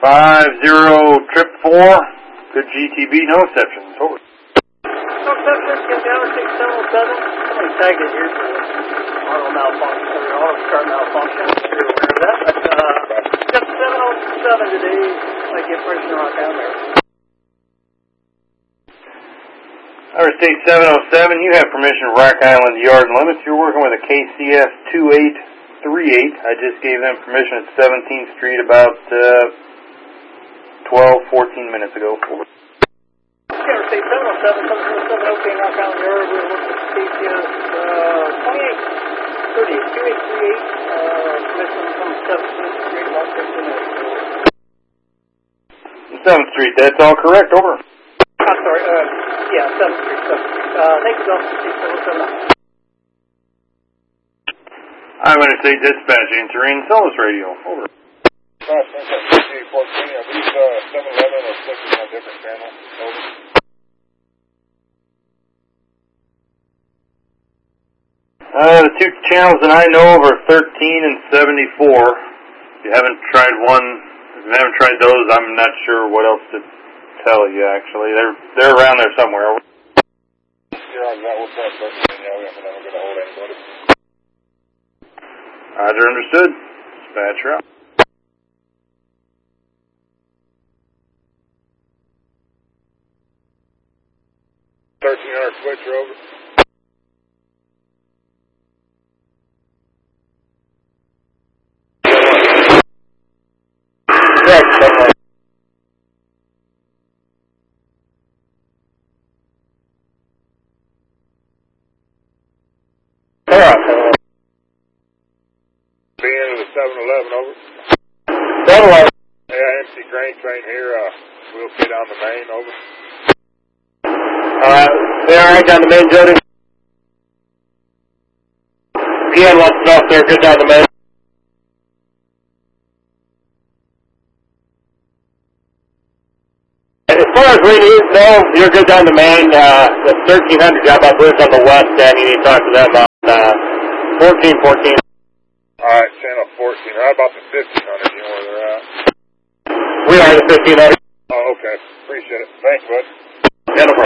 50 4, good GTB, no exceptions. Over. No exceptions, get down to 6707. Somebody tagged it here for auto malfunction, or auto start malfunction. I'm sure you're aware of that. But, got 707 today. I get pressure on down there. Iowa State 707, you have permission to Rock Island Yard Limits. You're working with a KCS 2838. I just gave them permission at 17th Street about 14 minutes ago. Iowa State 707, 707, OK, Rock Island Yard. We're looking at KCS 2838, permission from 17th Street, about 15 minutes ago. 7th Street, that's all correct. Over. I'm sorry, yeah, 7th Street, 7th Street. Thank you, Delta 6779. Iowa State Dispatch, Terrain Solus Radio. Over. Are these 711 or flicking on different channels? Over. The two channels that I know of are 13 and 74. If you haven't tried those, I'm not sure what else to tell you, actually. They're around there somewhere. You're on that. What's that? Yeah, we're never going to hold anybody. Roger, understood. Dispatcher out. Switcher over. Being to the 711 over. 711. Yeah, MC grain train here. We'll get on the main over. They're alright down the main, Jody. PN wants to know if they're good down the main. As far as we know, you're good down the main. The 1300 job, I believe, on the west end. You need to talk to them on 1414. Alright, channel 14. How about the 1500? You know where they're at? We are the 1500. Oh, okay. Appreciate it. Thanks, bud. Yeah, no problem.